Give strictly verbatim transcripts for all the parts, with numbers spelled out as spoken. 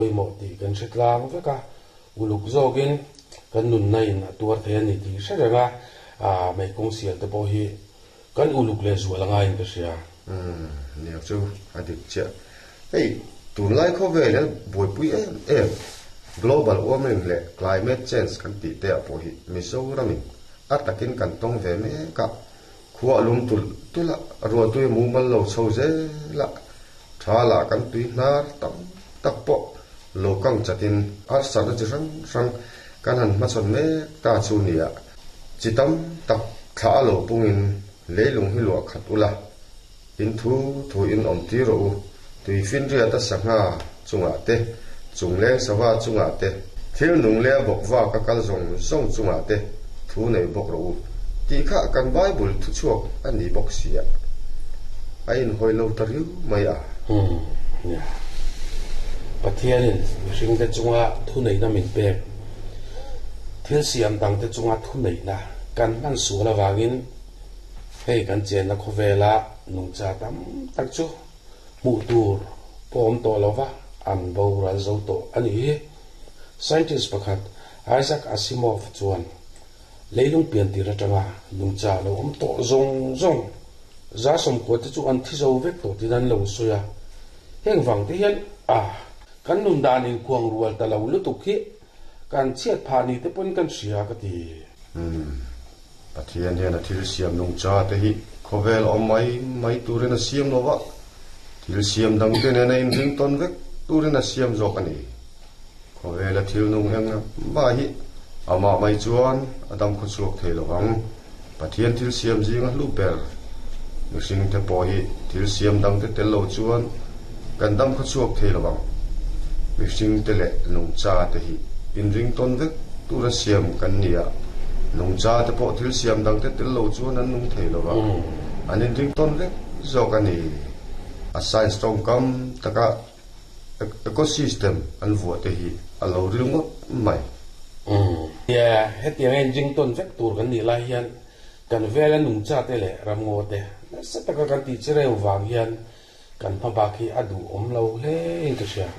một thì cần sẽ làm với cả uluk zogin kan nun nay na tuar the ni ti sa nga à mấy công sự tập bộ hi kan uluk le zu la ngai ka sia um nè chú anh đi chơi hey tuần lai khó về là buổi buổi em em global warming le climate change kan ti te po hi Mizoram atakin kan tong ve me ka khuwa lum tul tula ro tu mu mal lo chho je la thala kan tui nar tam tak po lo kang chatin ar sa na chang sang kan han ma chon me ta chu nia chitam tak kha lo pungin leilung hi lo khat ula in thu thu in om ti ro tui fin ria ta sanga chunga te chung le sawa chunga te thil nung le bok wa ka kal zong zong chunga te thu nei bok ro ti kha kan bible thu chuak ani bok sia ain hoi lo tariu mai a hm ya pathianin ring te chunga thu nei na min pe thil siam dang te chunga thu nei na kan man su la wangin hei kan chen na khovela nung cha tam tak chu mu tur pom to lova an bo ra zo to ani hi scientist pakhat Isaac Asimov chuan leilung pian ti ra tanga nung cha lo om to zong zong za som ko te chu an thi zo vek to ti dan lo so ya heng wang te hian a kan nun dan in kuang rual ta lo lu tu khi kan chiat pha ni te pon kan sia ka ti hm pathian hian a thil siam nung cha te hi khovel om mai mai turin a siam lova thil siam dang te ne in ring ton vek turin a siam zo ka ni khovel a thil nung heng ba hi ama mai chuan adam khu chuak thei lowang pathian thil siam jing a lu ber mihring te po hi thil siam dang te tel lo chuan kan dam khu chuak thei lowang mihring te le nung cha te hi in ring ton vek tur a siam kan nia nung cha te po thil siam dang te tel lo chuan an nung thei lowang an in ring ton vek zo ka ni a science tong kam taka ecosystem an vuah te hi a lo rilng op mai hm ya hetiang en jing ton vek tur kan ni la hian kan vela nung cha te le ram ngo te sa ta ka kan ti chere wang hian kan pha ba khi adu om lo hle in ka sia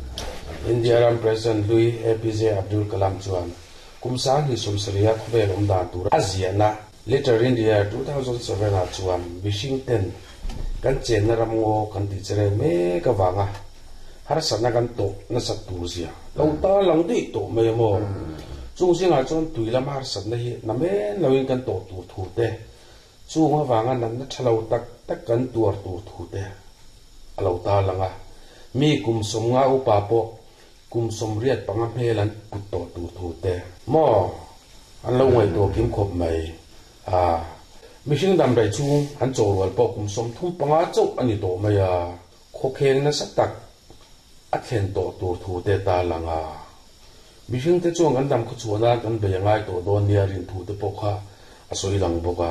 India ram president Louis A P J Abdul Kalam chuan kum sang hi som sria khvel om da tur aziana later India two thousand seven a chuan Washington kan chen ram ngo kan ti chere me ka wanga har sana kan to na sa tu sia lo ta lang di to me mo chung singa chon tuilam har san na hi na me lawin kan to tu thu te chunga wanga nan na thalo tak tak kan tuar tu thu te alo ta langa mi kum som nga upa po kum som riat panga helan kut to tu thu te mo an lo ngai to kim khop mai a mihring dam rai chung an chorwal po kum som thum panga chok ani to mai a kho kheng na sak tak a thlen to tu thu te ta langa mihring te chuang an dam khu chuana kan be ngai to don nia rin thu te pokha a soi lang boka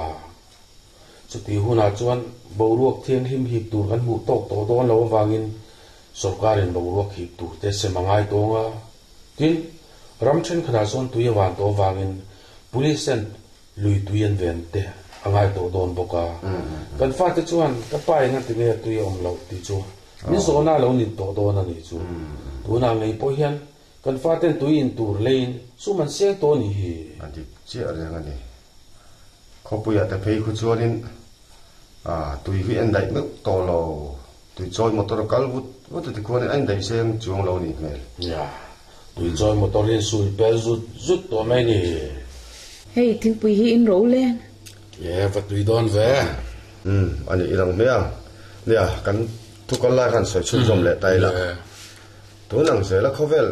chuti huna chuan boruak thian him hip tur kan mu tok to don lo wangin sarkarin boruak hip tu te se mangai tonga tin ramchen khana son tuya wan to wangin police and lui tuyen ven te angai to don boka kan fa te chuan ka pai na ti ne tuya om lo ti chu ni zona lo ni to don ani chu tuna ngai po hian kan fa ten tuin tur lein su man se to ni hi adi che ale ngani khopuya ta phei khu chuanin a tui hi en dai mek to lo tui choi motor kal but wat ti khone an dai sem chuang lo ni mel ya tui choi motor in sui pe zut zut to mai ni hey thing pui hi in ro len ye va tui don ve hm ani irang me a nia kan thu kal la kan soi chun jom le tai la tu nang se la khovel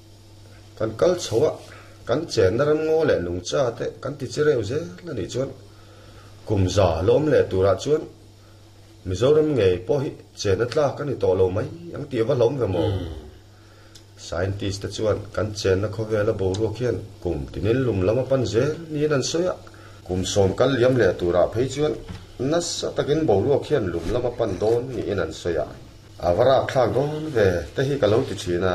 kan kal chowa kan chen na ram ngo le nung cha te kan ti chereu je la ni chuan kum za lom le tura chuan Mizoram ngei po hi chen na tla kan ni to lo mai ang ti wa lom ve mo scientist te chuan kan chen na khovela bo ro khian kum tinin lum lama pan je ni nan soya kum som kal yam le tura phei chuan nas takin bo ro khian lum lama pan don ni nan soya avara khang don ve te hi ka lo ti china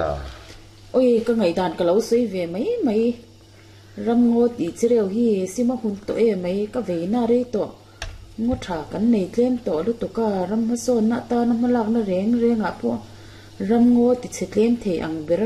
oi ka ngai dan ka lo soi ve mai mai ram ngo ti chereu hi sima hun to e mai ka ve na re to ngo tha kan nei tlem to lu to ka ram ha so na ta na malak na reng reng a po ram ngo ti che tlem the ang ber